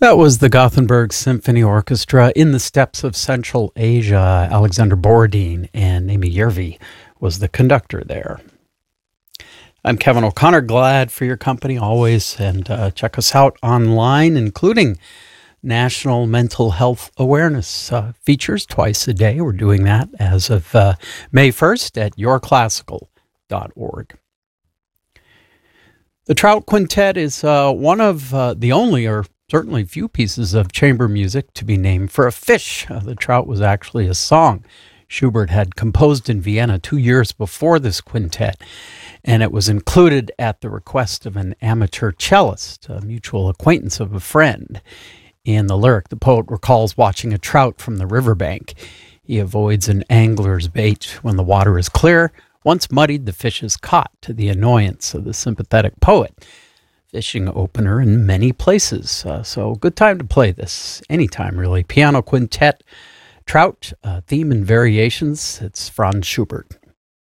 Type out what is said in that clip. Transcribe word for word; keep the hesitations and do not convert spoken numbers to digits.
That was the Gothenburg Symphony Orchestra in the steppes of Central Asia. Alexander Borodin and Amy Järvi was the conductor there. I'm Kevin O'Connor, glad for your company always, and uh, check us out online, including National Mental Health Awareness uh, features twice a day. We're doing that as of uh, May first at your classical dot org. The Trout Quintet is uh, one of uh, the only, or certainly few pieces of chamber music to be named for a fish. Uh, the Trout was actually a song Schubert had composed in Vienna two years before this quintet, and it was included at the request of an amateur cellist, a mutual acquaintance of a friend. In the lyric, the poet recalls watching a trout from the riverbank. He avoids an angler's bait when the water is clear. Once muddied, the fish is caught, to the annoyance of the sympathetic poet. Fishing opener in many places. Uh, so good time to play this. Anytime, really. Piano Quintet, Trout, uh, theme and variations. It's Franz Schubert.